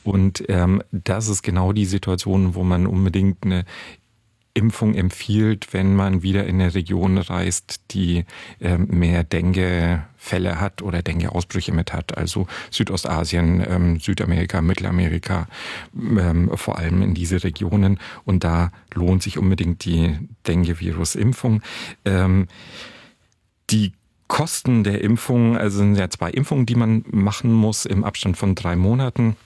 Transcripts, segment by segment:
Und das ist genau die Situation, wo man unbedingt eine Impfung empfiehlt, wenn man wieder in eine Region reist, die mehr Dengue-Fälle hat oder Dengue-Ausbrüche mit hat. Also Südostasien, Südamerika, Mittelamerika, vor allem in diese Regionen. Und da lohnt sich unbedingt die Dengue-Virus-Impfung. Die Kosten der Impfung, also sind ja 2 Impfungen, die man machen muss im Abstand von 3 Monaten.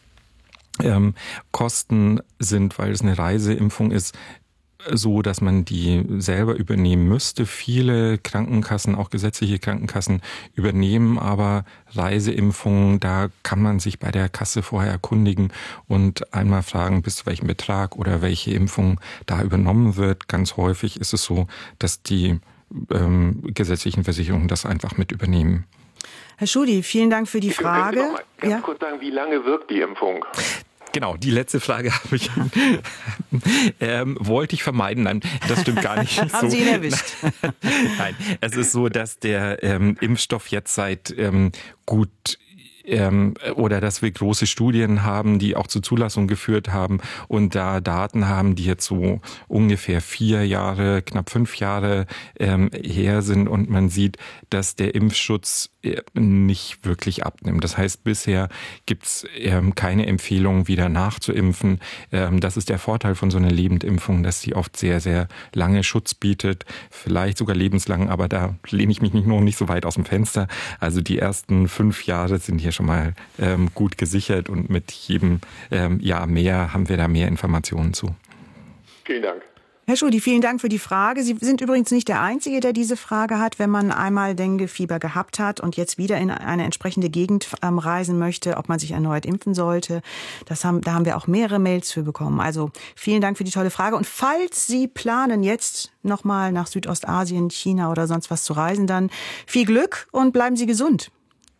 Kosten sind, weil es eine Reiseimpfung ist, so, dass man die selber übernehmen müsste. Viele Krankenkassen, auch gesetzliche Krankenkassen, übernehmen aber Reiseimpfungen. Da kann man sich bei der Kasse vorher erkundigen und einmal fragen, bis zu welchem Betrag oder welche Impfung da übernommen wird. Ganz häufig ist es so, dass die gesetzlichen Versicherungen das einfach mit übernehmen. Herr Schudi, vielen Dank für die Frage. Können Sie noch mal ganz kurz sagen, wie lange wirkt die Impfung? Genau, die letzte Frage habe ich wollte ich vermeiden. Nein, das stimmt gar nicht. Haben Sie ihn erwischt? Nein, es ist so, dass der Impfstoff jetzt seit gut oder dass wir große Studien haben, die auch zur Zulassung geführt haben und da Daten haben, die jetzt so ungefähr 4 Jahre, knapp 5 Jahre her sind und man sieht, dass der Impfschutz nicht wirklich abnimmt. Das heißt, bisher gibt's keine Empfehlung, wieder nachzuimpfen. Das ist der Vorteil von so einer Lebendimpfung, dass sie oft sehr, sehr lange Schutz bietet, vielleicht sogar lebenslang, aber da lehne ich mich noch nicht so weit aus dem Fenster. Also die ersten 5 Jahre sind hier schon mal gut gesichert und mit jedem Jahr mehr haben wir da mehr Informationen zu. Vielen Dank. Herr Schudi, vielen Dank für die Frage. Sie sind übrigens nicht der Einzige, der diese Frage hat. Wenn man einmal Denguefieber gehabt hat und jetzt wieder in eine entsprechende Gegend reisen möchte, ob man sich erneut impfen sollte. Da haben wir auch mehrere Mails für bekommen. Also vielen Dank für die tolle Frage. Und falls Sie planen, jetzt nochmal nach Südostasien, China oder sonst was zu reisen, dann viel Glück und bleiben Sie gesund.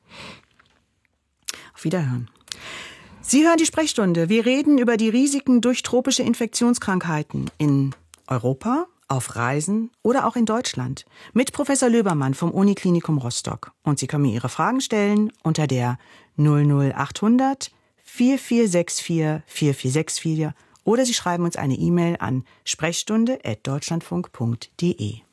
Auf Wiederhören. Sie hören die Sprechstunde. Wir reden über die Risiken durch tropische Infektionskrankheiten in Europa, auf Reisen oder auch in Deutschland mit Professor Löbermann vom Uniklinikum Rostock. Und Sie können mir Ihre Fragen stellen unter der 00800 4464 4464 oder Sie schreiben uns eine E-Mail an sprechstunde@deutschlandfunk.de.